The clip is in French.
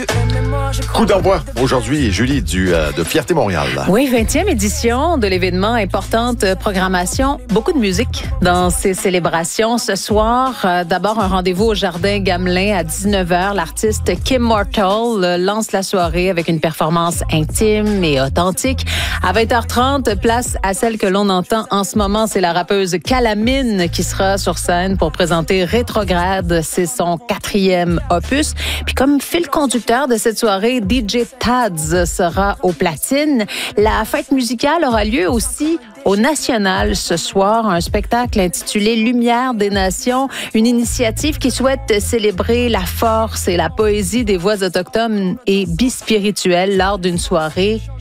Coup d'envoi aujourd'hui, Julie, de Fierté Montréal. Oui, 20e édition de l'événement, importante programmation, beaucoup de musique dans ces célébrations. Ce soir, d'abord un rendez-vous au Jardin Gamelin à 19h. L'artiste Kim Mortal lance la soirée avec une performance intime et authentique. À 20h30, place à celle que l'on entend en ce moment, c'est la rappeuse Calamine qui sera sur scène pour présenter Rétrograde. C'est son 4e opus. Puis comme fil conducteur de cette soirée, DJ Tads sera aux platines. La fête musicale aura lieu aussi au National ce soir, un spectacle intitulé Lumière des Nations, une initiative qui souhaite célébrer la force et la poésie des voix autochtones et bispirituelles lors d'une soirée